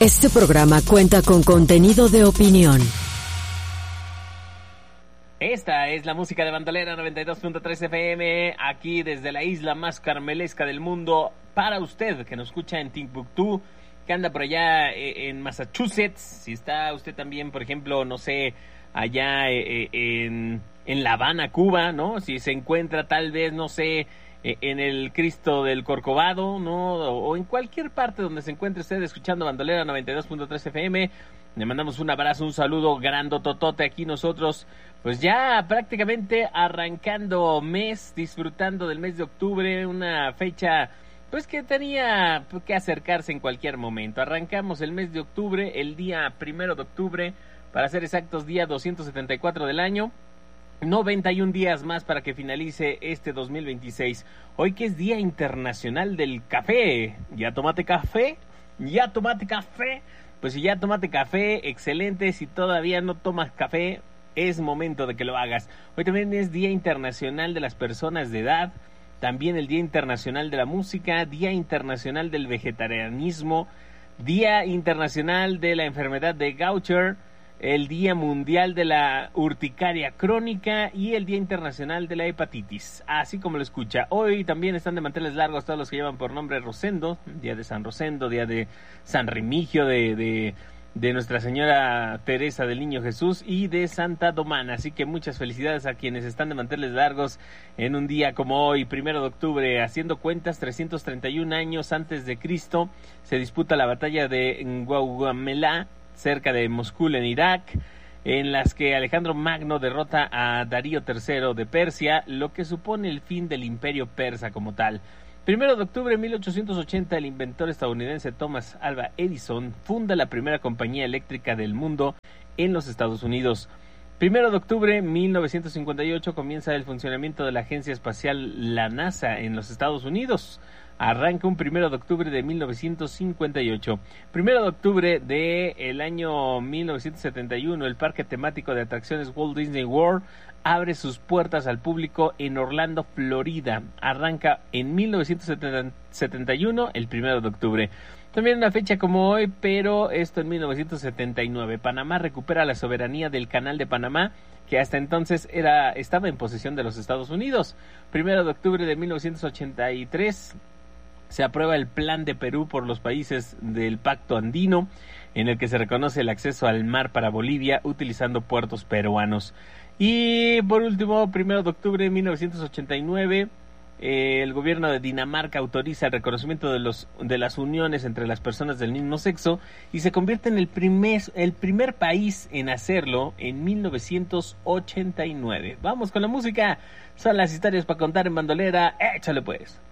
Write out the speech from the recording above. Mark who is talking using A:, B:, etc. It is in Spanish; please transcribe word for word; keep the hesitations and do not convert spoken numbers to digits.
A: Este programa cuenta con contenido de opinión.
B: Esta es la música de Bandolera noventa y dos punto tres F M, aquí desde la isla más carmelesca del mundo, para usted que nos escucha en Timbuktu, que anda por allá en Massachusetts, si está usted también, por ejemplo, no sé, allá en, en La Habana, Cuba, ¿no? Si se encuentra tal vez, no sé, en el Cristo del Corcovado, ¿no? O en cualquier parte donde se encuentre usted escuchando Bandolera noventa y dos punto tres F M, le mandamos un abrazo, un saludo grandototote aquí nosotros, pues ya prácticamente arrancando mes, disfrutando del mes de octubre, una fecha pues que tenía que acercarse en cualquier momento. Arrancamos el mes de octubre, el día primero de octubre, para ser exactos, día doscientos setenta y cuatro del año. noventa y un días más para que finalice este dos mil veintiséis. Hoy que es Día Internacional del Café. ¿Ya tomate café? ¿Ya tomate café? Pues si ya tomate café, excelente. Si todavía no tomas café, es momento de que lo hagas. Hoy también es Día Internacional de las Personas de Edad. También el Día Internacional de la Música. Día Internacional del Vegetarianismo. Día Internacional de la Enfermedad de Gaucher. El Día Mundial de la Urticaria Crónica y el Día Internacional de la Hepatitis, así como lo escucha. Hoy también están de manteles largos todos los que llevan por nombre Rosendo, Día de San Rosendo, Día de San Remigio, de, de, de Nuestra Señora Teresa del Niño Jesús y de Santa Domana, así que muchas felicidades a quienes están de manteles largos en un día como hoy, primero de octubre. Haciendo cuentas, trescientos treinta y un años antes de Cristo, se disputa la batalla de Gaugamela, cerca de Moscú, en Irak, en las que Alejandro Magno derrota a Darío tercero de Persia, lo que supone el fin del imperio persa como tal. Primero de octubre de mil ochocientos ochenta, el inventor estadounidense Thomas Alva Edison funda la primera compañía eléctrica del mundo en los Estados Unidos. Primero de octubre de mil novecientos cincuenta y ocho comienza el funcionamiento de la agencia espacial, la NASA, en los Estados Unidos. Arranca un primero de octubre de mil novecientos cincuenta y ocho. Primero de octubre del año mil novecientos setenta y uno, el parque temático de atracciones Walt Disney World abre sus puertas al público en Orlando, Florida. Arranca en mil novecientos setenta y uno, el primero de octubre. También una fecha como hoy, pero esto en mil novecientos setenta y nueve. Panamá recupera la soberanía del Canal de Panamá, que hasta entonces era estaba en posesión de los Estados Unidos. Primero de octubre de mil novecientos ochenta y tres... se aprueba el Plan de Perú por los países del Pacto Andino, en el que se reconoce el acceso al mar para Bolivia utilizando puertos peruanos. Y por último, primero de octubre de mil novecientos ochenta y nueve, eh, el gobierno de Dinamarca autoriza el reconocimiento de los de las uniones entre las personas del mismo sexo y se convierte en el primer, el primer país en hacerlo en mil novecientos ochenta y nueve. Vamos con la música, son las historias para contar en Bandolera, échale pues.